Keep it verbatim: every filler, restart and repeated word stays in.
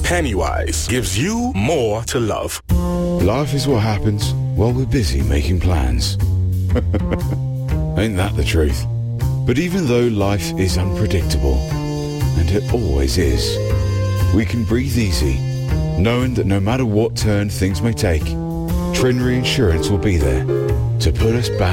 Pennywise gives you more to love. Life is what happens while we're busy making plans. Ain't that the truth? But even though life is unpredictable, and it always is, we can breathe easy, knowing that no matter what turn things may take, Trinity Insurance will be there to put us back